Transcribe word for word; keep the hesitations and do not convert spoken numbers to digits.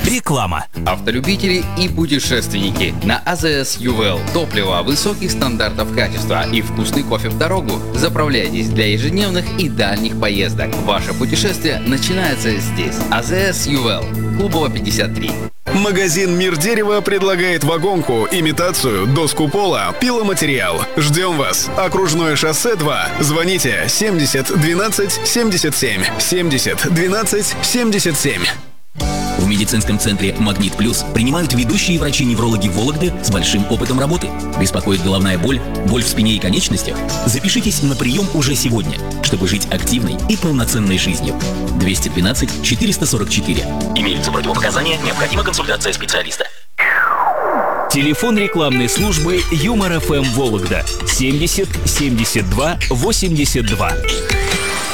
Реклама. Автолюбители и путешественники. На АЗС Ювел топливо высоких стандартов качества и вкусный кофе в дорогу. Заправляйтесь для ежедневных и дальних поездок. Ваше путешествие начинается здесь. АЗС Ювел, Клубова пятьдесят три. Магазин «Мир дерева» предлагает вагонку, имитацию, доску пола, пиломатериал. Ждем вас. Окружное шоссе два. Звоните семьдесят двенадцать семьдесят семь. семьдесят двенадцать семьдесят семь. В медицинском центре «Магнит Плюс» принимают ведущие врачи-неврологи Вологды с большим опытом работы. Беспокоит головная боль, боль в спине и конечностях? Запишитесь на прием уже сегодня, чтобы жить активной и полноценной жизнью. двести двенадцать четыреста сорок четыре. Имеются противопоказания, необходима консультация специалиста. Телефон рекламной службы Юмор эф эм Вологда семьдесят семьдесят два восемьдесят два.